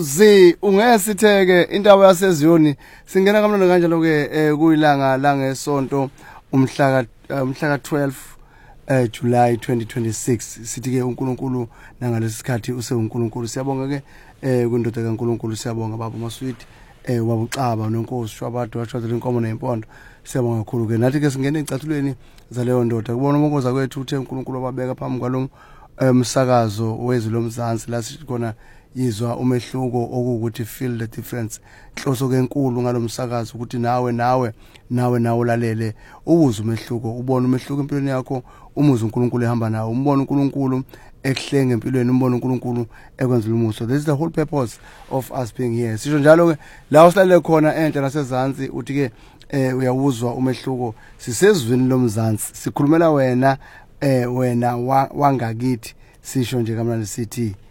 zi ungesitheke indawo yaseZiyoni singena kamnandi kanjalo ke kuyilanga la ngesonto umhla ka 12 July 2026 sithi ke uNkulunkulu nangalesi sikhathi use uNkulunkulu siyabonga ke kwindoda kaNkulunkulu siyabonga baba Maswidi wabucaba nonkosi shwabadu washadela inkomo nempondo siyabonga kakhulu ke nathi ke singena ezicathulweni zaleyo ndoda kubona umongoza kwethu uthe uNkulunkulu wababeka phambi kwalo umsakazo wezwe lomzansi la sikhona yizwa umehluko okuwukuthi feel the difference hloso ke enkulu ngalomsakazo ukuthi nawe ulalele ubuze umehluko ubone umehluko empilweni yakho umuze uNkulunkulu ehamba nawe umbone uNkulunkulu ekuhlenga empilweni umbone uNkulunkulu ekwenzela umuso. This is the whole purpose of us being here. Sisho njalo ke la usilalele khona enhle nasezantsi uthi ke uyawuzwa umehluko sisezweni lomzansi sikhulumela wena wangakithi sisho nje kamnandi sithi